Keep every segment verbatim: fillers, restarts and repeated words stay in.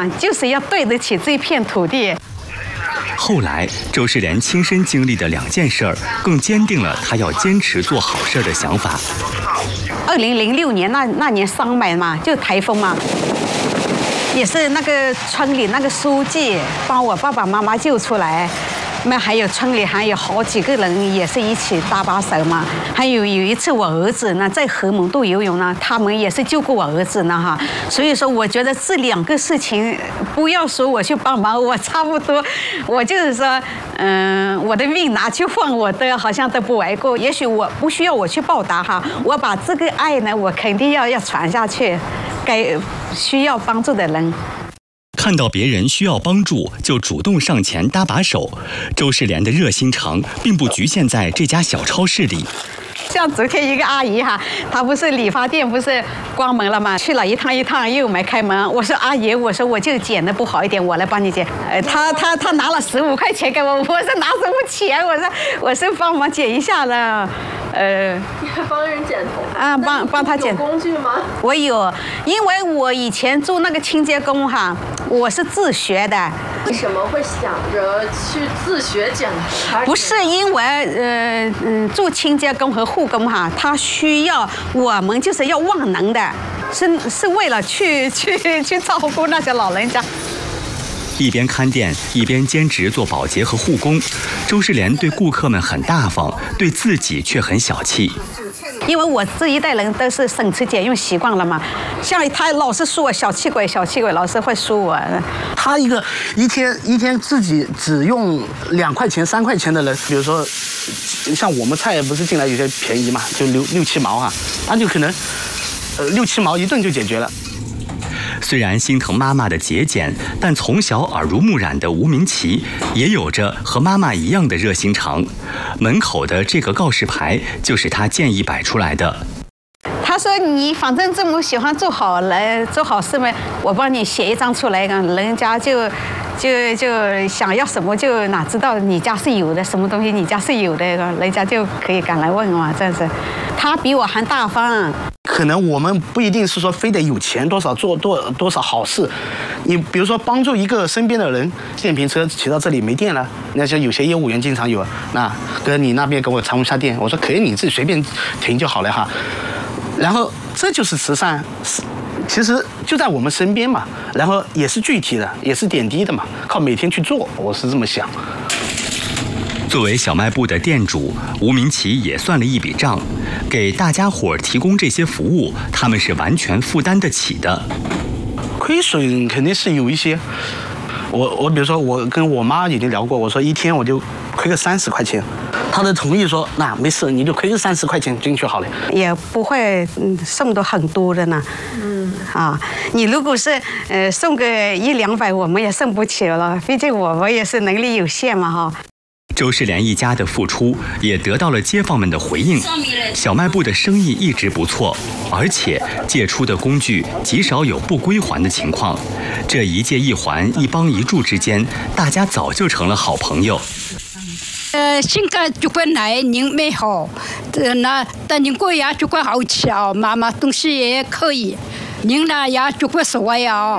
想，就是要对得起这片土地。 后来，周世莲亲身经历的两件事儿，更坚定了她要坚持做好事的想法。 二零零六年那那年伤买嘛，就台风嘛，也是那个村里那个书记帮我爸爸妈妈救出来。那还有村里还有好几个人也是一起搭把手嘛。还有有一次我儿子呢在河门渡游泳呢，他们也是救过我儿子呢哈。所以说我觉得这两个事情不要说我去帮忙，我差不多，我就是说，嗯，我的命拿去换我的好像都不为过。也许我不需要我去报答哈，我把这个爱呢，我肯定要要传下去，给需要帮助的人。 看到别人需要帮助，就主动上前搭把手。周世莲的热心肠并不局限在这家小超市里。 像昨天一个阿姨哈，她不是理发店不是关门了吗？去了一趟一趟又没开门。我说阿姨，我说我就剪得不好一点，我来帮你剪。呃，她她她拿了十五块钱给我，我说拿什么钱？我说我是帮忙剪一下的。呃， 你还帮人剪头发啊？帮帮他剪。 有工具吗？ 我有，因为我以前做那个清洁工哈，我是自学的。 为什么会想着去自学剪头？ 不是因为呃嗯做清洁工和护工哈，他需要我们就是要万能的，是是为了去去去照顾那些老人家。 一边看店，一边兼职做保洁和护工。周世莲对顾客们很大方，对自己却很小气。 因为我这一代人都是省吃俭用习惯了嘛，像他老是说我小气鬼，小气鬼，老是会说我。 他一个一天一天自己只用两块钱、三块钱的人，比如说像我们菜不是进来有些便宜嘛，就六六七毛哈，他就可能呃六七毛一顿就解决了。 虽然心疼妈妈的节俭，但从小耳濡目染的吴明奇也有着和妈妈一样的热心肠。门口的这个告示牌就是他建议摆出来的。 他说：“你反正这么喜欢做好人、做好事嘛，我帮你写一张出来，人家就就就想要什么就哪知道你家是有的，什么东西你家是有的，人家就可以赶来问嘛，这样子。他比我还大方。” 可能我们不一定是说非得有钱多少做多多少好事，你比如说帮助一个身边的人，电瓶车骑到这里没电了，那些有些业务员经常有，那哥你那边给我常温下电，我说可以，你自己随便停就好了哈。然后这就是慈善，其实就在我们身边嘛，然后也是具体的，也是点滴的嘛，靠每天去做，我是这么想。 作为小卖部的店主，吴明奇也算了一笔账，给大家伙提供这些服务，他们是完全负担得起的。 亏损肯定是有一些，我我比如说我跟我妈已经聊过，我说一天我就亏个三十块钱，她的同意说那没事，你就亏个三十块钱进去好了， 也不会嗯送的很多的呢。嗯啊，你如果是呃送个一两百，我们也送不起了，毕竟我们也是能力有限嘛哈。 周世莲一家的付出也得到了街坊们的回应，小卖部的生意一直不错，而且借出的工具极少有不归还的情况。这一借一还，一帮一助之间，大家早就成了好朋友。 呃，性格就怪奶您美好，呃，那但您过呀就怪好巧，妈妈东西也可以，您呢呀就怪所谓啊。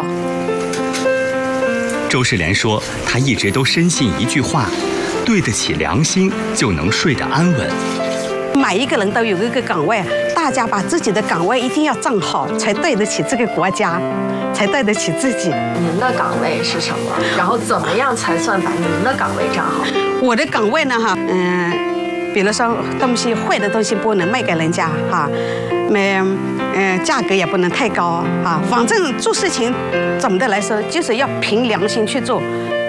周世莲说，她一直都深信一句话。对得起良心，就能睡得安稳。 每一个人都有一个岗位，大家把自己的岗位一定要站好，才对得起这个国家，才对得起自己。 您的岗位是什么？然后怎么样才算把您的岗位站好？ 我的岗位呢，哈，嗯，比如说东西坏的东西不能卖给人家，哈，没，嗯，价格也不能太高，啊，反正做事情，总的来说就是要凭良心去做。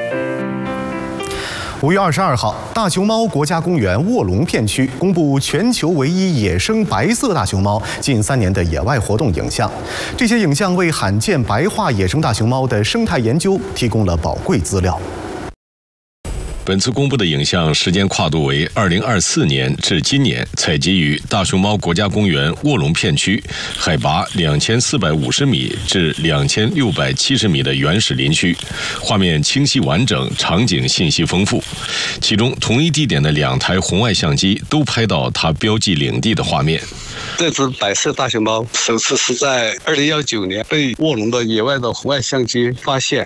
五月二十二号，大熊猫国家公园卧龙片区公布全球唯一野生白色大熊猫近三年的野外活动影像。这些影像为罕见白化野生大熊猫的生态研究提供了宝贵资料。 本次公布的影像时间跨度为二零二四年至今年，采集于大熊猫国家公园卧龙片区，海拔两千四百五十米至两千六百七十米的原始林区，画面清晰完整，场景信息丰富。其中同一地点的两台红外相机都拍到它标记领地的画面。 这只白色大熊猫首次是在二零一九年被卧龙的野外的红外相机发现。